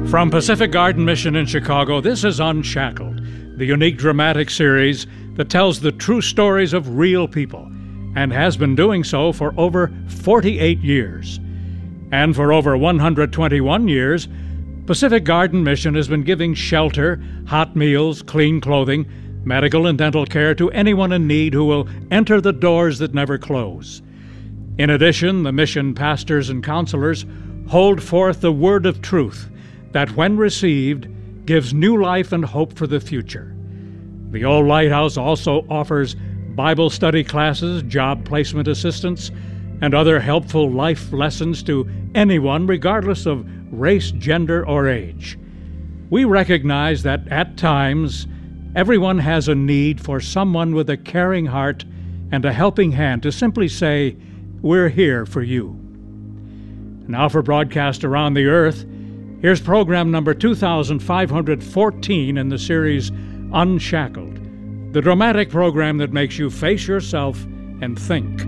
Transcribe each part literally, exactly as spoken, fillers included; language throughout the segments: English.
From Pacific Garden Mission in Chicago, this is Unshackled, the unique dramatic series that tells the true stories of real people, and has been doing so for over forty-eight years. And for over one hundred twenty-one years, Pacific Garden Mission has been giving shelter, hot meals, clean clothing, medical and dental care to anyone in need who will enter the doors that never close. In addition, the mission pastors and counselors hold forth the word of truth that, when received, gives new life and hope for the future. The Old Lighthouse also offers Bible study classes, job placement assistance, and other helpful life lessons to anyone regardless of race, gender, or age. We recognize that at times, everyone has a need for someone with a caring heart and a helping hand to simply say, "We're here for you." Now for broadcast around the earth, here's program number two thousand five hundred fourteen in the series Unshackled, the dramatic program that makes you face yourself and think.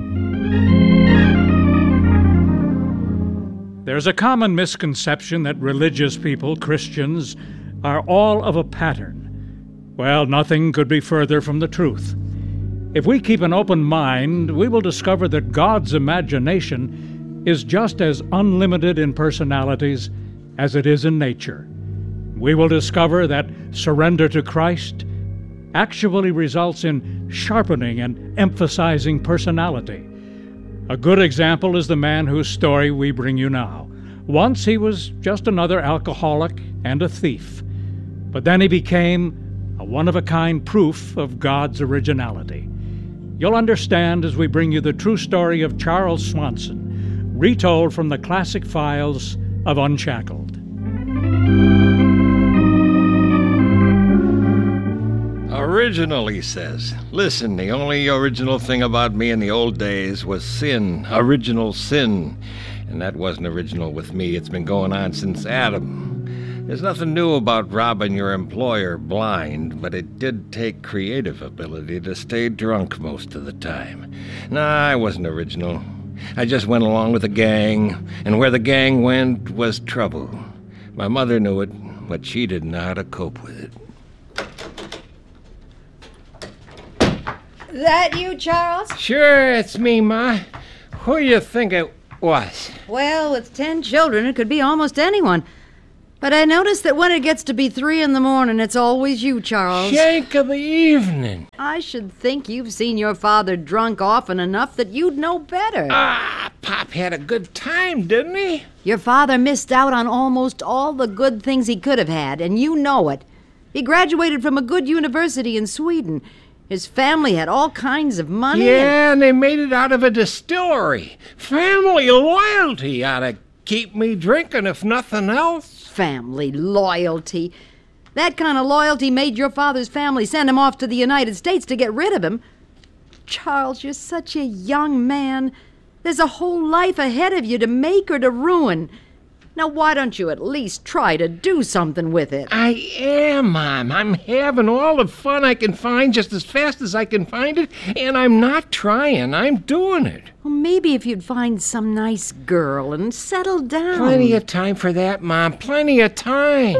There's a common misconception that religious people, Christians, are all of a pattern. Well, nothing could be further from the truth. If we keep an open mind, we will discover that God's imagination is just as unlimited in personalities as it is in nature. We will discover that surrender to Christ actually results in sharpening and emphasizing personality. A good example is the man whose story we bring you now. Once he was just another alcoholic and a thief, but then he became a one-of-a-kind proof of God's originality. You'll understand as we bring you the true story of Charles Swanson, retold from the classic files of Unshackled. Original, he says. Listen, the only original thing about me in the old days was sin, original sin. And that wasn't original with me. It's been going on since Adam. There's nothing new about robbing your employer blind, but it did take creative ability to stay drunk most of the time. Nah, I wasn't original. I just went along with the gang, and where the gang went was trouble. My mother knew it, but she didn't know how to cope with it. That you, Charles? Sure, it's me, Ma. Who you think it was? Well, with ten children, it could be almost anyone. But I noticed that when it gets to be three in the morning, it's always you, Charles. Shank of the evening. I should think you've seen your father drunk often enough that you'd know better. Ah, Pop had a good time, didn't he? Your father missed out on almost all the good things he could have had, and you know it. He graduated from a good university in Sweden. His family had all kinds of money. Yeah, and they made it out of a distillery. Family loyalty ought to keep me drinking, if nothing else. Family loyalty. That kind of loyalty made your father's family send him off to the United States to get rid of him. Charles, you're such a young man. There's a whole life ahead of you to make or to ruin. Now, why don't you at least try to do something with it? I am, Mom. I'm having all the fun I can find just as fast as I can find it, and I'm not trying. I'm doing it. Well, maybe if you'd find some nice girl and settle down. Plenty of time for that, Mom. Plenty of time.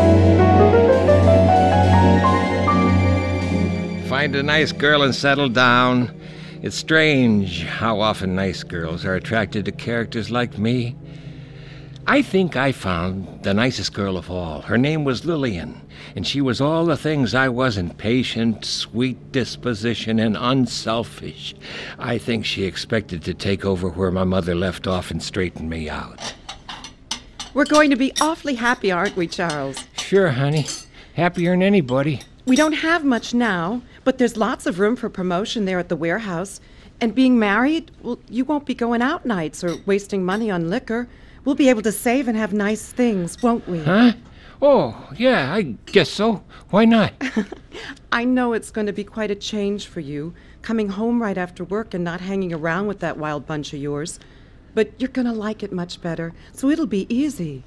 Find a nice girl and settle down. It's strange how often nice girls are attracted to characters like me. I think I found the nicest girl of all. Her name was Lillian, and she was all the things I wasn't: patient, sweet disposition, and unselfish. I think she expected to take over where my mother left off and straighten me out. We're going to be awfully happy, aren't we, Charles? Sure, honey. Happier than anybody. We don't have much now, but there's lots of room for promotion there at the warehouse. And being married, well, you won't be going out nights or wasting money on liquor. We'll be able to save and have nice things, won't we? Huh? Oh, yeah, I guess so. Why not? I know it's going to be quite a change for you, coming home right after work and not hanging around with that wild bunch of yours. But you're going to like it much better, so it'll be easy.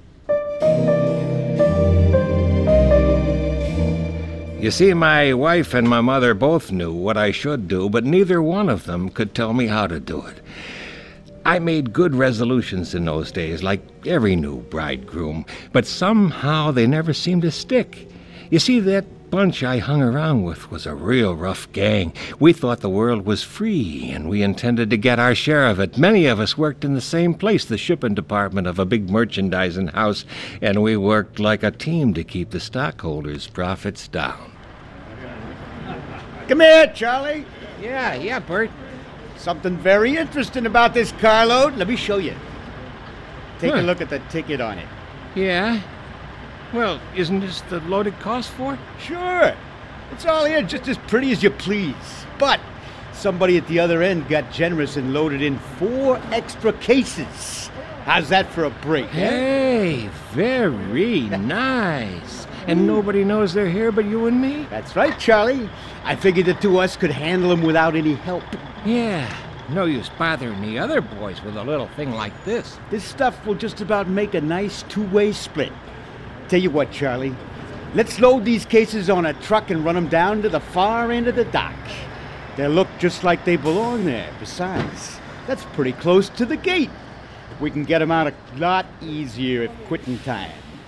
You see, my wife and my mother both knew what I should do, but neither one of them could tell me how to do it. I made good resolutions in those days, like every new bridegroom, but somehow they never seemed to stick. You see, that bunch I hung around with was a real rough gang. We thought the world was free, and we intended to get our share of it. Many of us worked in the same place, the shipping department of a big merchandising house, and we worked like a team to keep the stockholders' profits down. Come here, Charlie. Yeah, yeah, Bert. Something very interesting about this carload. Let me show you. Take Huh. a look at the ticket on it. Yeah? Well, isn't this the loaded cost for? Sure. It's all here just as pretty as you please. But somebody at the other end got generous and loaded in four extra cases. How's that for a break, eh? Hey, very nice. And nobody knows they're here but you and me? That's right, Charlie. I figured the two of us could handle them without any help. Yeah, no use bothering the other boys with a little thing like this. This stuff will just about make a nice two-way split. Tell you what, Charlie. Let's load these cases on a truck and run them down to the far end of the dock. They'll look just like they belong there. Besides, that's pretty close to the gate. We can get them out a lot easier at quitting time.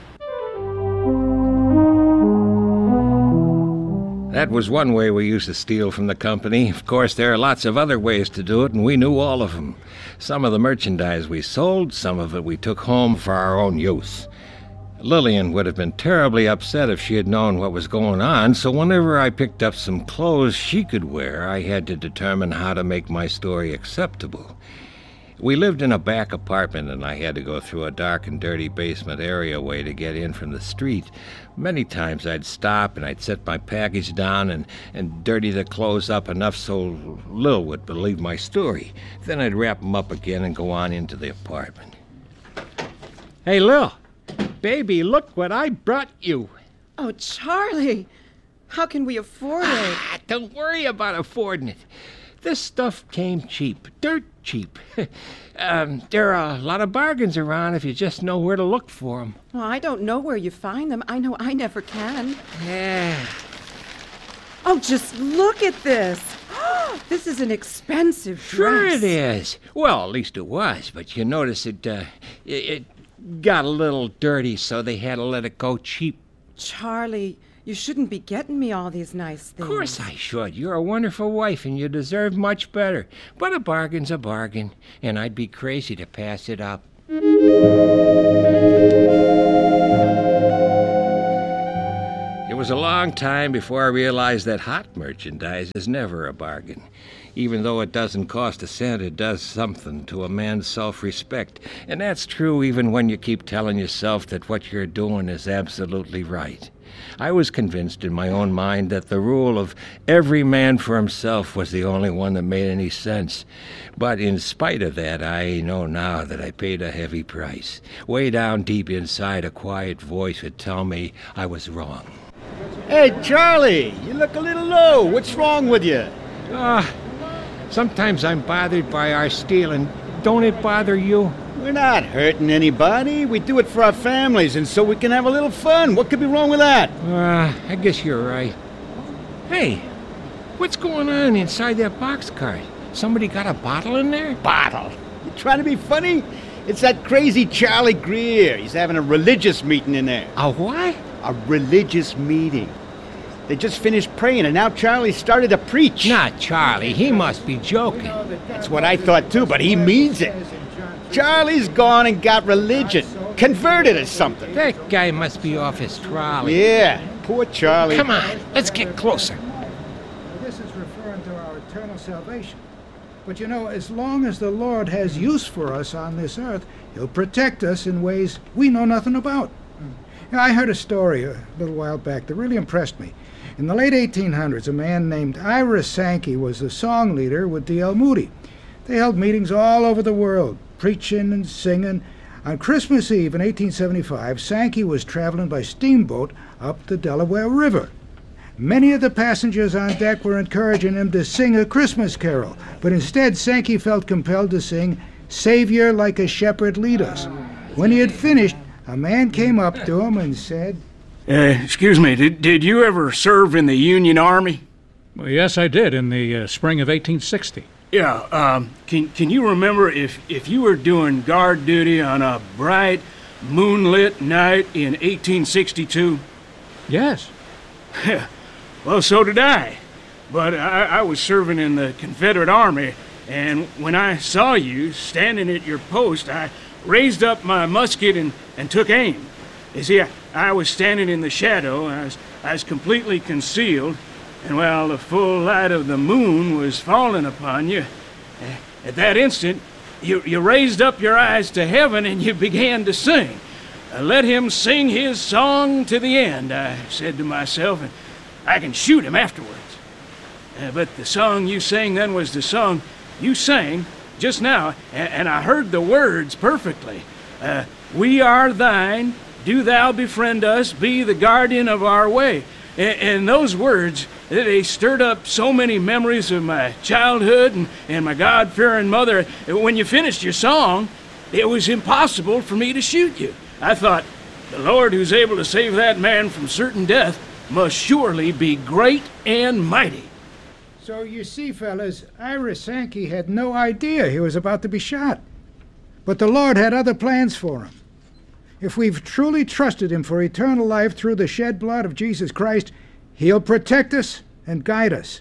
That was one way we used to steal from the company. Of course, there are lots of other ways to do it, and we knew all of them. Some of the merchandise we sold, some of it we took home for our own use. Lillian would have been terribly upset if she had known what was going on, so whenever I picked up some clothes she could wear, I had to determine how to make my story acceptable. We lived in a back apartment, and I had to go through a dark and dirty basement areaway to get in from the street. Many times I'd stop and I'd set my package down and, and dirty the clothes up enough so Lil would believe my story. Then I'd wrap them up again and go on into the apartment. Hey, Lil. Baby, look what I brought you. Oh, Charlie, how can we afford it? Ah, don't worry about affording it. This stuff came cheap, dirt cheap. um, there are a lot of bargains around if you just know where to look for them. Well, I don't know where you find them. I know I never can. Yeah. Oh, just look at this. This is an expensive Sure dress. it is. Well, at least it was, but you notice it, uh, it, it got a little dirty, so they had to let it go cheap. Charlie, you shouldn't be getting me all these nice things. Of course I should. You're a wonderful wife, and you deserve much better. But a bargain's a bargain, and I'd be crazy to pass it up. It was a long time before I realized that hot merchandise is never a bargain. Even though it doesn't cost a cent, it does something to a man's self-respect. And that's true even when you keep telling yourself that what you're doing is absolutely right. I was convinced in my own mind that the rule of every man for himself was the only one that made any sense. But in spite of that, I know now that I paid a heavy price. Way down deep inside, a quiet voice would tell me I was wrong. Hey, Charlie, you look a little low. What's wrong with you? Ah, sometimes I'm bothered by our stealing. Don't it bother you? We're not hurting anybody. We do it for our families and so we can have a little fun. What could be wrong with that? Uh, I guess you're right. Hey, what's going on inside that boxcar? Somebody got a bottle in there? Bottle. You trying to be funny? It's that crazy Charlie Greer. He's having a religious meeting in there. A what? A religious meeting. They just finished praying and now Charlie started to preach. Not Charlie. He must be joking. That's what I thought too, but he means it. Charlie's gone and got religion. Converted or something. That guy must be off his trolley. Yeah, poor Charlie. Come on, let's get closer. This is referring to our eternal salvation. But you know, as long as the Lord has use for us on this earth, He'll protect us in ways we know nothing about. Now, I heard a story a little while back that really impressed me. In the late eighteen hundreds, a man named Ira Sankey was the song leader with D L Moody. They held meetings all over the world, preaching and singing. On Christmas Eve in eighteen seventy-five, Sankey was traveling by steamboat up the Delaware River. Many of the passengers on deck were encouraging him to sing a Christmas carol, but instead Sankey felt compelled to sing, "Savior, like a shepherd, lead us." When he had finished, a man came up to him and said, Uh, excuse me, did, did you ever serve in the Union Army? Well, yes, I did in the uh, spring of eighteen sixty. Yeah, um, can can you remember if, if you were doing guard duty on a bright, moonlit night in eighteen sixty-two? Yes. Well, so did I. But I, I was serving in the Confederate Army, and when I saw you standing at your post, I raised up my musket and, and took aim. You see, I, I was standing in the shadow, I was, I was completely concealed, and while the full light of the moon was falling upon you, at that instant, you, you raised up your eyes to heaven and you began to sing. Uh, let him sing his song to the end, I said to myself, and I can shoot him afterwards. Uh, but the song you sang then was the song you sang just now, and, and I heard the words perfectly. Uh, we are thine, do thou befriend us, be the guardian of our way. And, and those words, they stirred up so many memories of my childhood and, and my God-fearing mother. When you finished your song, it was impossible for me to shoot you. I thought, the Lord who's able to save that man from certain death must surely be great and mighty. So you see, fellas, Ira Sankey had no idea he was about to be shot. But the Lord had other plans for him. If we've truly trusted him for eternal life through the shed blood of Jesus Christ, he'll protect us and guide us.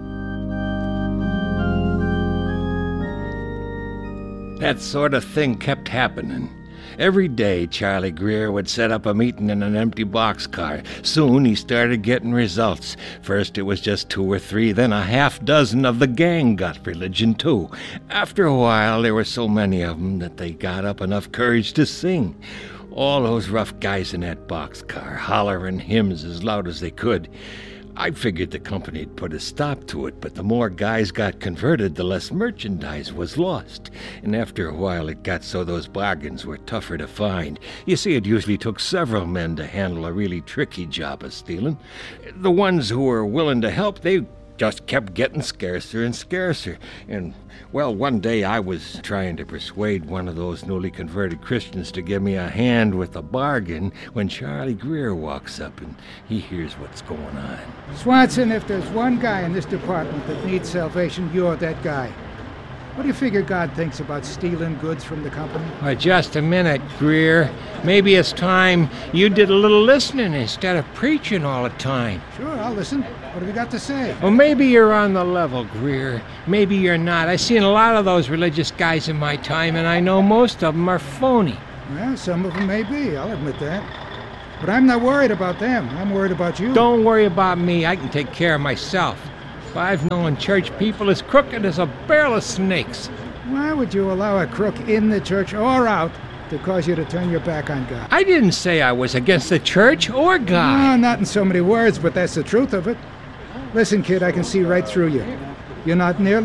That sort of thing kept happening. Every day, Charlie Greer would set up a meeting in an empty boxcar. Soon he started getting results. First it was just two or three, then a half dozen of the gang got religion too. After a while, there were so many of them that they got up enough courage to sing. All those rough guys in that boxcar, hollering hymns as loud as they could. I figured the company'd put a stop to it, but the more guys got converted, the less merchandise was lost. And after a while, it got so those bargains were tougher to find. You see, it usually took several men to handle a really tricky job of stealing. The ones who were willing to help, they just kept getting scarcer and scarcer. And, well, one day I was trying to persuade one of those newly converted Christians to give me a hand with a bargain when Charlie Greer walks up and he hears what's going on. Swanson, if there's one guy in this department that needs salvation, you're that guy. What do you figure God thinks about stealing goods from the company? Why, just a minute, Greer. Maybe it's time you did a little listening instead of preaching all the time. Sure, I'll listen. What have you got to say? Well, maybe you're on the level, Greer. Maybe you're not. I've seen a lot of those religious guys in my time, and I know most of them are phony. Well, some of them may be, I'll admit that. But I'm not worried about them. I'm worried about you. Don't worry about me. I can take care of myself. I've known church people as crooked as a barrel of snakes. Why would you allow a crook in the church or out to cause you to turn your back on God? I didn't say I was against the church or God. No, not in so many words, but that's the truth of it. Listen, kid, I can see right through you. You're not nearly